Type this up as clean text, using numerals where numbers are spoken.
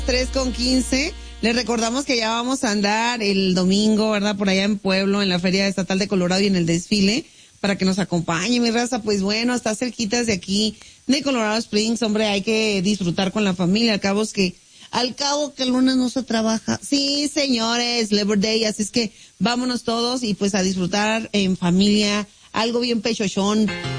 3:15. Les recordamos que ya vamos a andar el domingo, ¿verdad? Por allá en Pueblo, en la Feria Estatal de Colorado y en el desfile, para que nos acompañe, mi raza. Pues bueno, está cerquitas de aquí, de Colorado Springs. Hombre, hay que disfrutar con la familia. Al cabo que el lunes no se trabaja. Sí, señores, Labor Day. Así es que vámonos todos y pues a disfrutar en familia. Algo bien pechochón.